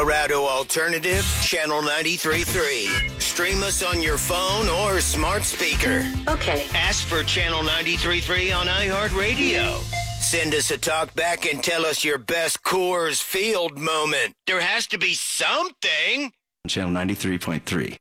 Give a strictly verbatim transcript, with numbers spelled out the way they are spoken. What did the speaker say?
Colorado Alternative, Channel ninety-three point three. Stream us on your phone or smart speaker. Okay. Ask for Channel ninety-three point three on iHeartRadio. Send us a talk back and tell us your best Coors Field moment. There has to be something. Channel ninety-three point three.